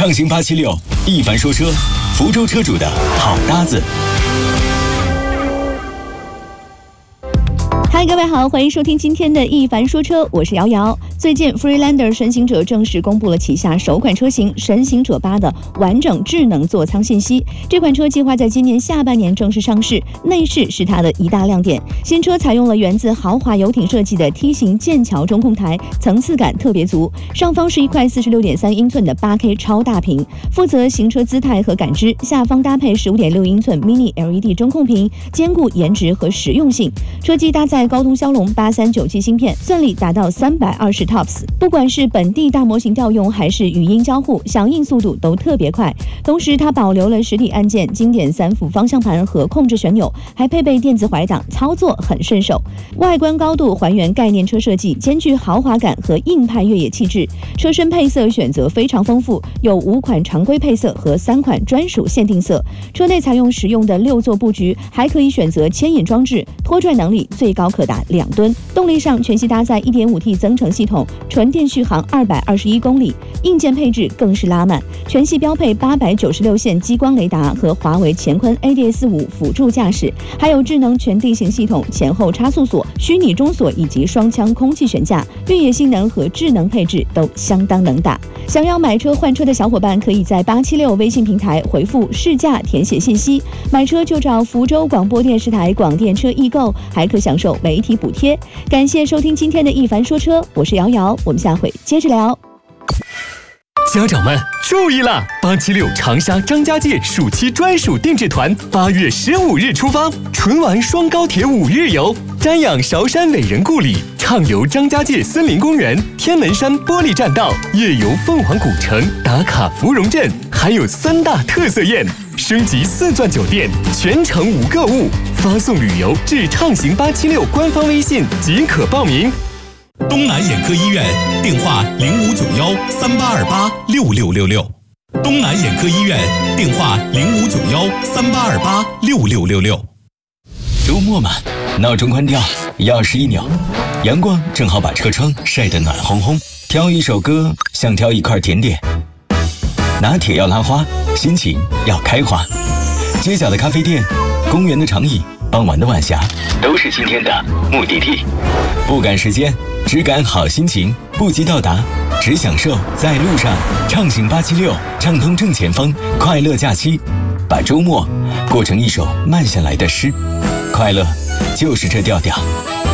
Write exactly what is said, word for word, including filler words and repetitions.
畅行八七六，一凡说车，福州车主的好搭子。 嗨，各位好，欢迎收听今天的一凡说车，我是瑶瑶。最近 Freelander 神行者正式公布了旗下首款车型神行者八的完整智能座舱信息。这款车计划在今年下半年正式上市，内饰是它的一大亮点。新车采用了源自豪华游艇设计的梯形剑桥中控台，层次感特别足。上方是一块 四十六点三英寸的 八K 超大屏，负责行车姿态和感知。下方搭配 十五点六英寸 Mini L E D 中控屏，兼顾颜值和实用性。车机搭载高通骁龙八三九七芯片，算力达到三百二十 T O P S， 不管是本地大模型调用还是语音交互，响应速度都特别快。同时，它保留了实体按键、经典三幅方向盘和控制旋钮，还配备电子怀档，操作很顺手。外观高度还原概念车设计，兼具豪华感和硬派越野气质。车身配色选择非常丰富，有五款常规配色和三款专属限定色。车内采用实用的六座布局，还可以选择牵引装置，拖拽能力最高可达两吨。动力上，全系搭载 一点五T 增程系统，纯电续航二百二十一公里。硬件配置更是拉满，全系标配八百九十六线激光雷达和华为乾坤 A D S 五 辅助驾驶，还有智能全地形系统、前后差速锁、虚拟中锁以及双腔空气悬架，越野性能和智能配置都相当能打。想要买车换车的小伙伴，可以在八七六微信平台回复试驾填写信息，买车就找福州广播电视台广电车易购，还可享受媒体补贴。感谢收听今天的一凡说车，我是瑶瑶，我们下回接着聊。 家长们注意了，八七六长沙张家界暑期专属定制团八月十五日出发，纯玩双高铁五日游，瞻仰韶山伟人故里，畅游张家界森林公园、天门山玻璃栈道，夜游凤凰古城，打卡芙蓉镇，还有三大特色宴。升级四钻酒店，全程无购物，发送旅游至畅行八七六官方微信即可报名。 东南眼科医院电话零五九幺三八二八六六六六，东南眼科医院电话零五九幺三八二八六六六六。 周末嘛，闹钟关掉，钥匙一扭，阳光正好把车窗晒得暖烘烘。挑一首歌，像挑一块甜点。拿铁要拉花，心情要开花。街角的咖啡店，公园的长椅，傍晚的晚霞，都是今天的目的地。不赶时间，只赶好心情，不急到达，只享受在路上。畅行八七六，畅通正前方，快乐假期，把周末过成一首慢下来的诗。快乐就是这调调。